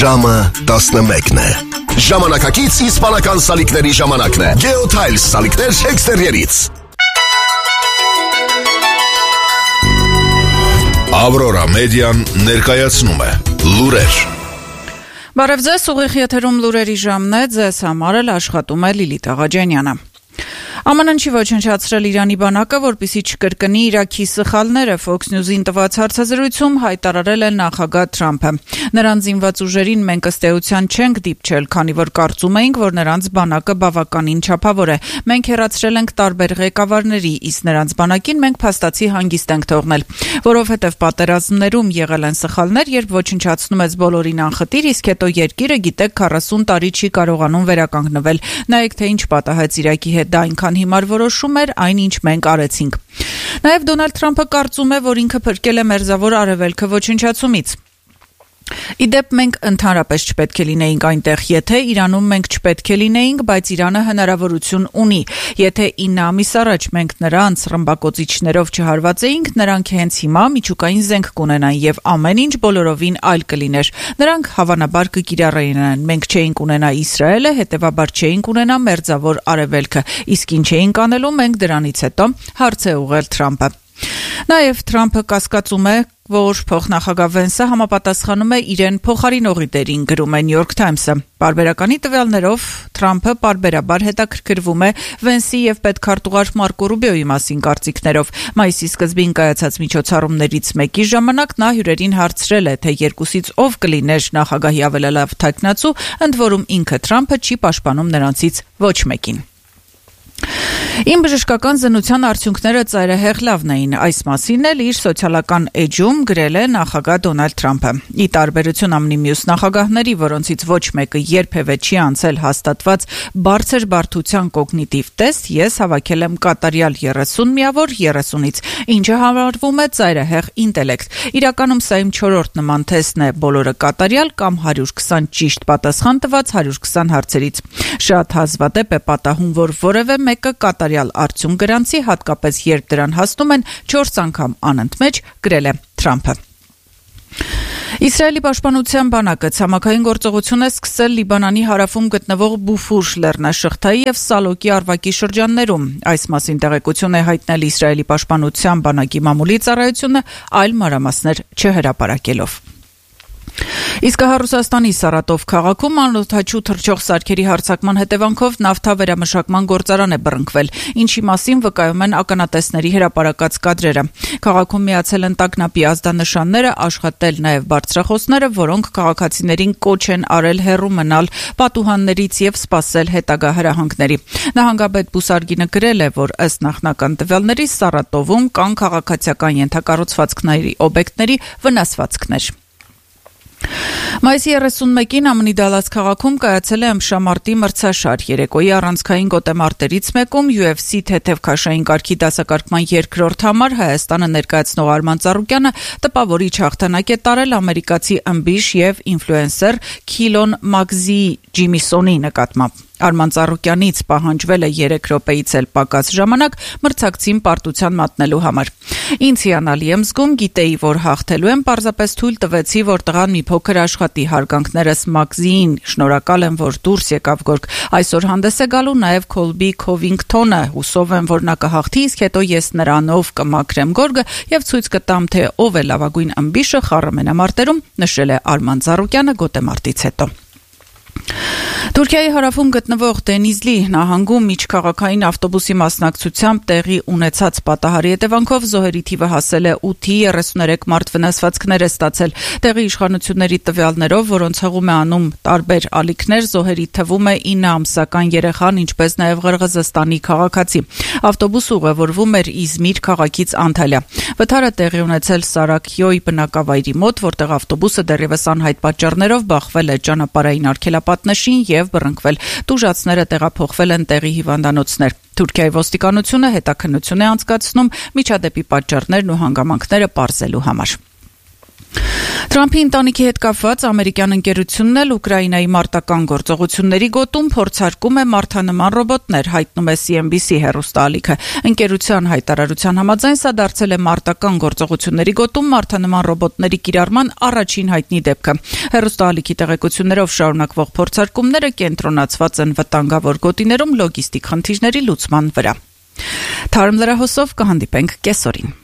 Ժամը 11 է։ Ժամանակակից իսպանական սալիկների ժամանակն է։ Geotiles սալիկներ էքստերիերից։ Aurora Median ներկայացնում է լուրեր։ Բարև ձեզ, ուղիղ եթերում լուրերի ժամն է, ձեզ համար էլ աշխատում է Լիլիթ Աղաջանյանը։ ԱՄՆ-ն չի ոչնչացրել Իրանի բանակը, որպեսզի չկրկնի Իրաքի սխալները, Fox News-ին տված հարցազրույցում հայտարարել է նախագահ Թրամփը։ Նրանց զինված ուժերին մենք ըստ էության չենք դիպչել, քանի որ կարծում էինք, որ նրանց բանակը բավականին չափավոր է։ Մենք հեռացրել ենք տարբեր ղեկավարների, իսկ նրանց բանակին մենք փաստացի հանգիստ ենք թողնել, որովհետև պատերազմներում եղել են սխալներ, երբ ոչնչացնում ես բոլորին անխտիր, իսկ հետո երկիրը գիտեք 40 տարի չի կարողանում վերականգնվել։ Նայեք, թե ինչ պատահեց Իրաքի հետ, դա այնքան հիմար որոշում էր այն, ինչ մենք արեցինք։ Նաև Դոնալդ Թրամփը կարծում է, որ ինքը փրկել է մերձավոր արևելքը ոչնչացումից։ Իդեպ մենք ընդհանրապես չպետք է լինեինք այնտեղ, եթե Իրանում մենք չպետք է լինեինք, բայց Իրանը հնարավորություն ունի։ Եթե 9 ամիս առաջ մենք նրանց ռմբակոծիչներով չհարվածեինք, նրանք հենց հիմա միջուկային զենք կունենան եւ ամեն ինչ բոլորովին այլ կլիներ։ Նրանք հավանաբար կկիրառեին, մենք չէինք ունենա Իսրայելը, հետեւաբար չէինք ունենա մերձավոր արևելքը։ Իսկ ինչ էինք անելու մենք դրանից հետո, հարց է ուղղել Թրամփը։ Նաև Թրամփը կասկածում է, որ փոխնախագահ Վենսը համապատասխանում է իրեն փոխարինողի դերին, գրում է New York Times-ը։ Պարբերականի տվյալներով Թրամփը պարբերաբար հետաքրքրվում է Վենսի եւ պետքարտուղար Մարկո Ռուբիոյի մասին կարծիքներով։ Մայիսի սկզբին կայացած միջոցառումներից մեկի ժամանակ նա հյուրերին հարցրել է, թե երկուսից ով կլիներ նախագահի ավելալավ թեկնածու, ընդ որում ինքը Թրամփը չի պաշտպանում նրանցից ոչ մեկին։ Իմ բժշկական զննության արդյունքները ծայրահեղ լավն էին, այս մասին էլ իր սոցիալական էջում գրել է նախագահ Դոնալդ Թրամփը։ Ի տարբերություն ԱՄՆ-ի մյուս նախագահների, որոնցից ոչ մեկը երբևէ չի անցել հաստատված բարձր բարդության կոգնիտիվ տեստ, ես հավաքել եմ կատարյալ 30 միավոր 30-ից, ինչը համարվում է ծայրահեղ ինտելեկտ։ Իրականում սա իմ 4-րդ նման թեստն է, բոլորը կատարյալ կամ 120 ճիշտ պատասխան տված 120 հարցերից։ Շատ հազվադեպ է պատահում, որ որևէ մեկը կատարյալ արդյունք գրանցի, հատկապես երբ դրան հասնում են 4 անգամ անընդմեջ, գրել է Թրամփը։ Իսրայելի պաշտպանության բանակը ցամաքային գործողություն է սկսել Լիբանանի հարավում գտնվող Բուֆուր լեռնաշղթայի եւ Սալոկի արվակի շրջաններում։ Այս մասին տեղեկություն է հայտնել Իսրայելի պաշտպանության բանակի մամուլի ծառայությունը, այլ մանրամասներ չհրապարակելով։ Իսկ Ռուսաստանի Սարատով քաղաքում անօդաչու թռչող սարքերի հարձակման հետևանքով նավթավերամշակման գործարան է բռնկվել, ինչի մասին վկայում են ականատեսների հրապարակած կադրերը։ Քաղաքում միացել են տագնապի ազդանշանները, աշխատել նաև բարձրախոսները, որոնք քաղաքացիներին կոչ են արել հեռու մնալ պատուհաններից եւ սպասել հետագա հրահանգների։ Նահանգապետ Բուսարգինը գրել է, որ ըստ նախնական տվյալների Սարատովում կան քաղաքացիական ենթակառուցվածքների օբյեկտների վնասվածքներ։ Մայիսի 31-ին ԱՄՆ-ի Դալաս քաղաքում կայացել է ըմբշամարտի մրցաշար։ Երեկոյի առանցքային գոտեմարտերից մեկում UFC թեթև քաշային կարգի դասակարգման երկրորդ համար Հայաստանը ներկայացնող Արման Ծառուկյանը տպավորիչ հաղթանակ է տարել ամերիկացի ըմբիշ եւ ինֆլուենսեր Քիլոն Մակզիի Ջիմիսոնի նկատմամբ։ Արման Ծառուկյանից պահանջվել է 3 րոպեից էլ պակաս ժամանակ մրցակցին պարտության մատնելու համար։ Ինձ հիանալի եմ զգում, գիտեի, որ հաղթելու եմ, պարզապես թույլ տվեցի, որ տղան մի փոքր աշխատի, հարգանքներս Մակզիին, շնորհակալ եմ, որ դուրս եկավ գորգ։ Այսօր հանդես է գալու նաև Քոլբի Քովինգթոնը, հուսով եմ, որ նա կհաղթի, իսկ հետո ես նրանով կմաքրեմ գորգը եւ ցույց կտամ, թե ով է լավագույն ըմբիշը խառը մենամարտերում, նշել է Արման Ծառուկյանը գոտեմարտից հետո։ Թուրքիայի հարավում գտնվող Դենիզլի նահանգում միջքաղաքային ավտոբուսի մասնակցությամբ տեղի ունեցած պատահարի հետևանքով զոհերի թիվը հասել է 8-ի, 33 մարդ վնասվածքներ է ստացել։ Տեղի իշխանությունների տվյալներով, որոնց հղում է անում տարբեր ալիքներ, զոհերի թվում է 9 ամսական երեխան, ինչպես նաև Ղրղզստանի քաղաքացի։ Ավտոբուսը ուղևորվում էր Իզմիր քաղաքից Անտալիա։ Վթարը տեղի ունեցել Սարաքյոյ բնակավայրի մոտ, որտեղ ավտոբուսը դեռևս անհայտ պատճառներով բախվել է ճանապարհային արգելապատնշին եւ բռնկվել։ Տուժածները տեղափոխվել են տեղի հիվանդանոցներ։ Թուրքիայի ոստիկանությունը հետաքննություն է անցկացնում միջադեպի պատճառներն ու հանգամանքները պարզելու համար։ Թրամփի ընտանիքի հետ կապված ամերիկյան ընկերությունն էլ Ուկրաինայի մարտական գործողությունների գոտում փորձարկում է մարդանման ռոբոտներ, հայտնում է CNBC հեռուստաալիքը։ Ընկերության հայտարարության համաձայն սա դարձել է մարտական գործողությունների գոտում մարդանման ռոբոտների կիրառման առաջին հայտնի դեպքը։ Հեռուստաալիքի տեղեկություններով շարունակվող փորձարկումները կենտրոնացված են վտանգավոր գոտիներում լոգիստիկ խնդիրների լուծման վրա։ Թարմ լրահոսով կհանդիպենք կեսօրին։